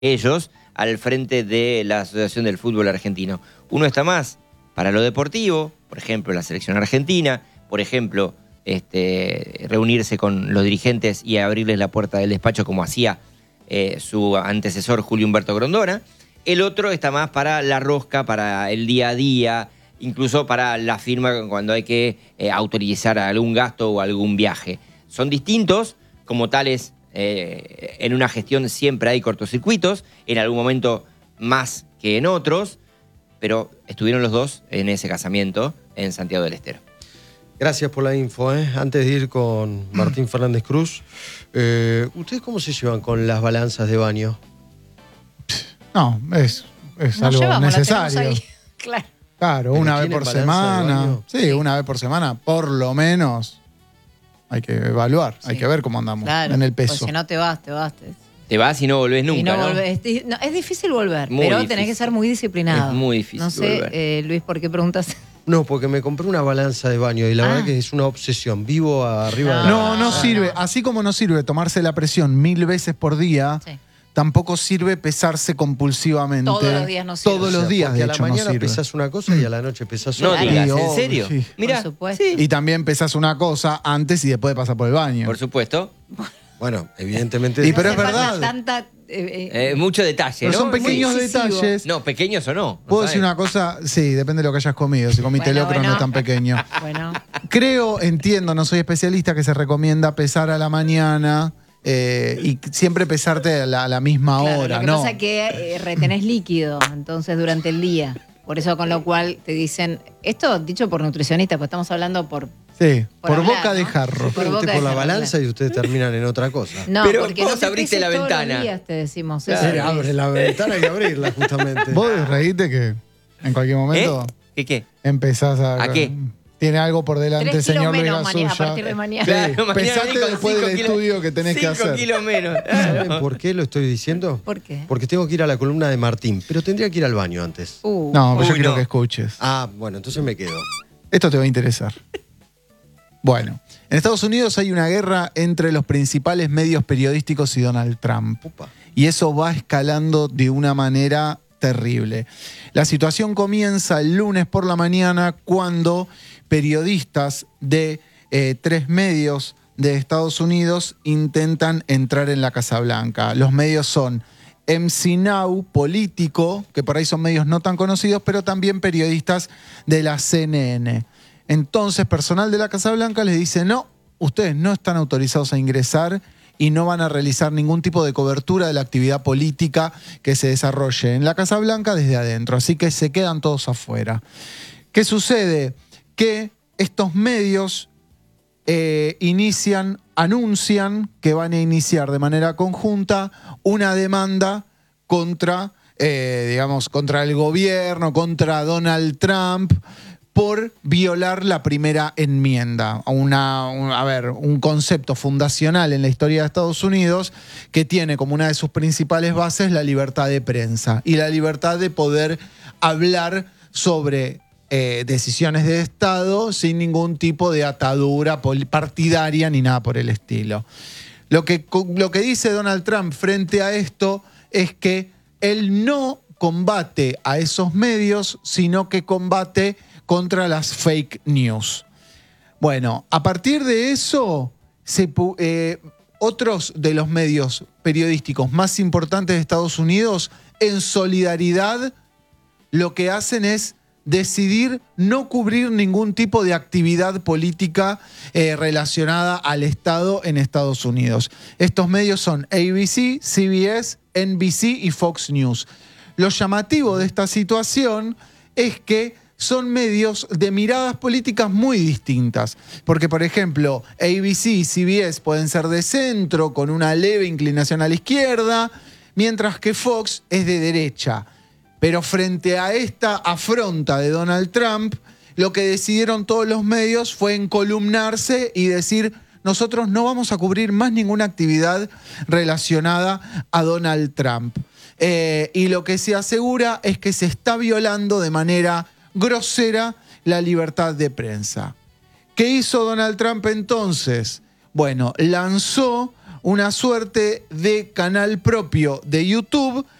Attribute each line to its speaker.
Speaker 1: ellos al frente de la Asociación del Fútbol Argentino. Uno está más para lo deportivo, por ejemplo, la selección argentina, por ejemplo, reunirse con los dirigentes y abrirles la puerta del despacho como hacía su antecesor Julio Humberto Grondona. El otro está más para la rosca, para el día a día, incluso para la firma cuando hay que autorizar algún gasto o algún viaje. Son distintos, como tales, en una gestión siempre hay cortocircuitos, en algún momento más que en otros, pero estuvieron los dos en ese casamiento en Santiago del Estero.
Speaker 2: Gracias por la info. Antes de ir con Martín Fernández Cruz, ¿ustedes cómo se llevan con las balanzas de baño?
Speaker 3: No, es algo necesario. Claro, una vez por semana. Sí, una vez por semana, por lo menos. Hay que evaluar, hay que ver cómo andamos en el peso.
Speaker 4: Pues si no te vas.
Speaker 1: Te vas y no volvés nunca,
Speaker 4: y no volvés. No, es difícil volver, pero difícil. Tenés que ser muy disciplinado.
Speaker 1: Es muy difícil
Speaker 4: volver. Luis, ¿por qué preguntas?
Speaker 2: No, porque me compré una balanza de baño y la verdad que es una obsesión. Vivo arriba de
Speaker 3: No sirve. Así como no sirve tomarse la presión 1000 veces por día, tampoco sirve pesarse compulsivamente.
Speaker 4: Todos los días no sirve.
Speaker 3: Todos los días, de hecho,
Speaker 2: a la mañana
Speaker 3: no sirve.
Speaker 2: pesas una cosa y a la noche pesas
Speaker 1: otra.
Speaker 2: otra.
Speaker 1: No digas, ¿en serio?
Speaker 3: Sí.
Speaker 1: Mirá,
Speaker 3: y también pesas una cosa antes y después de pasar por el baño.
Speaker 1: Por supuesto.
Speaker 2: Bueno, evidentemente.
Speaker 3: Pero es verdad.
Speaker 1: Mucho detalle,
Speaker 3: pero
Speaker 1: ¿no?
Speaker 3: son pequeños detalles.
Speaker 1: No, pequeños o no.
Speaker 3: ¿Puedo decir una cosa? Sí, depende de lo que hayas comido. Si comiste locro no es tan pequeño. Entiendo, no soy especialista, que se recomienda pesar a la mañana y siempre pesarte a la misma hora.
Speaker 4: Lo que pasa es que retenés líquido, entonces, durante el día. Por eso, con lo cual te dicen, esto dicho por nutricionistas, pues estamos hablando por
Speaker 3: hablar, boca de jarro.
Speaker 2: Por la balanza y ustedes terminan en otra cosa.
Speaker 4: No,
Speaker 1: pero
Speaker 4: porque
Speaker 1: vos abriste la ventana.
Speaker 4: Todos los días te decimos eso.
Speaker 2: Abre la ventana y abrirla, justamente.
Speaker 3: Vos reíste que en cualquier momento
Speaker 1: ¿Qué?
Speaker 3: Empezás
Speaker 1: ¿A qué?
Speaker 3: Tiene algo por delante,
Speaker 4: 3
Speaker 3: señor
Speaker 4: kilos
Speaker 3: Luis
Speaker 4: menos
Speaker 3: Gasulla.
Speaker 4: a partir de mañana.
Speaker 1: Claro,
Speaker 3: Pesate después del estudio que tenés que hacer.
Speaker 1: 5 kilos menos.
Speaker 2: ¿Saben por qué lo estoy diciendo?
Speaker 4: ¿Por qué?
Speaker 2: Porque tengo que ir a la columna de Martín, pero tendría que ir al baño antes.
Speaker 3: No, pero yo quiero que escuches.
Speaker 2: Bueno, entonces me quedo.
Speaker 3: Esto te va a interesar. Bueno, en Estados Unidos hay una guerra entre los principales medios periodísticos y Donald Trump. Y eso va escalando de una manera terrible. La situación comienza el lunes por la mañana cuando periodistas de 3 medios de Estados Unidos intentan entrar en la Casa Blanca. Los medios son MC Now, Político, que por ahí son medios no tan conocidos, pero también periodistas de la CNN. Entonces, personal de la Casa Blanca les dice, no, ustedes no están autorizados a ingresar y no van a realizar ningún tipo de cobertura de la actividad política que se desarrolle en la Casa Blanca desde adentro. Así que se quedan todos afuera. ¿Qué sucede? Que estos medios anuncian que van a iniciar de manera conjunta una demanda contra el gobierno, contra Donald Trump, por violar la primera enmienda, un concepto fundacional en la historia de Estados Unidos que tiene como una de sus principales bases la libertad de prensa y la libertad de poder hablar sobre decisiones de Estado sin ningún tipo de atadura partidaria ni nada por el estilo. Lo que dice Donald Trump frente a esto es que él no combate a esos medios, sino que combate contra las fake news. Bueno, a partir de eso, otros de los medios periodísticos más importantes de Estados Unidos, en solidaridad, lo que hacen es decidir no cubrir ningún tipo de actividad política relacionada al Estado en Estados Unidos. Estos medios son ABC, CBS, NBC y Fox News. Lo llamativo de esta situación es que son medios de miradas políticas muy distintas. Porque, por ejemplo, ABC y CBS pueden ser de centro, con una leve inclinación a la izquierda, mientras que Fox es de derecha. Pero frente a esta afronta de Donald Trump, lo que decidieron todos los medios fue encolumnarse y decir, nosotros no vamos a cubrir más ninguna actividad relacionada a Donald Trump. Y lo que se asegura es que se está violando de manera grosera la libertad de prensa. ¿Qué hizo Donald Trump entonces? Bueno, lanzó una suerte de canal propio de YouTube